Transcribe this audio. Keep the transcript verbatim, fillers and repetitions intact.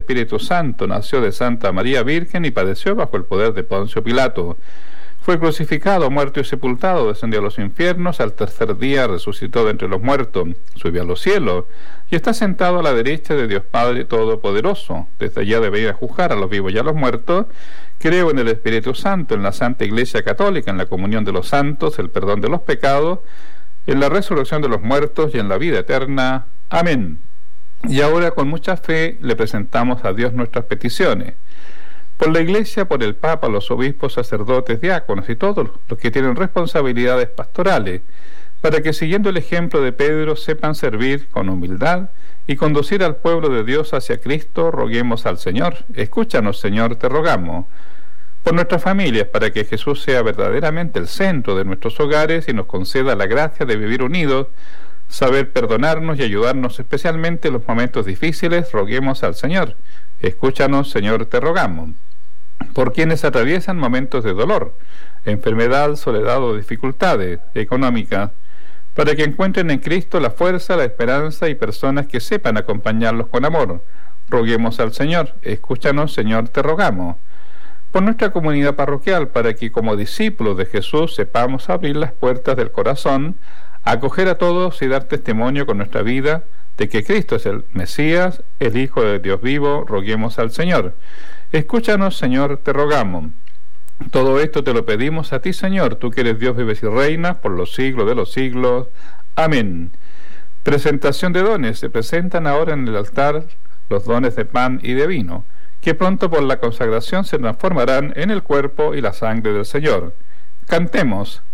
Espíritu Santo, nació de Santa María Virgen y padeció bajo el poder de Poncio Pilato. Fue crucificado, muerto y sepultado, descendió a los infiernos, al tercer día resucitó de entre los muertos, subió a los cielos, y está sentado a la derecha de Dios Padre Todopoderoso. Desde allá debe ir a juzgar a los vivos y a los muertos. Creo en el Espíritu Santo, en la Santa Iglesia Católica, en la comunión de los santos, el perdón de los pecados, en la resurrección de los muertos y en la vida eterna. Amén. Y ahora con mucha fe le presentamos a Dios nuestras peticiones. Por la Iglesia, por el Papa, los obispos, sacerdotes, diáconos y todos los que tienen responsabilidades pastorales, para que siguiendo el ejemplo de Pedro sepan servir con humildad y conducir al pueblo de Dios hacia Cristo, roguemos al Señor. Escúchanos, Señor, te rogamos. Por nuestras familias, para que Jesús sea verdaderamente el centro de nuestros hogares y nos conceda la gracia de vivir unidos, saber perdonarnos y ayudarnos especialmente en los momentos difíciles, roguemos al Señor. Escúchanos, Señor, te rogamos. Por quienes atraviesan momentos de dolor, enfermedad, soledad o dificultades económicas, para que encuentren en Cristo la fuerza, la esperanza y personas que sepan acompañarlos con amor. Roguemos al Señor. Escúchanos, Señor, te rogamos. Por nuestra comunidad parroquial, para que como discípulos de Jesús sepamos abrir las puertas del corazón, acoger a todos y dar testimonio con nuestra vida de que Cristo es el Mesías, el Hijo de Dios vivo, roguemos al Señor. Escúchanos, Señor, te rogamos. Todo esto te lo pedimos a ti, Señor, tú que eres Dios, vives y reinas por los siglos de los siglos. Amén. Presentación de dones. Se presentan ahora en el altar los dones de pan y de vino, que pronto por la consagración se transformarán en el cuerpo y la sangre del Señor. Cantemos.